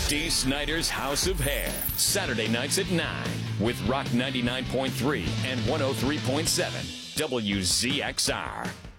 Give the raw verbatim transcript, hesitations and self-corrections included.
Dee Snider's House of Hair, Saturday nights at nine with Rock ninety-nine point three and one oh three point seven W Z X R.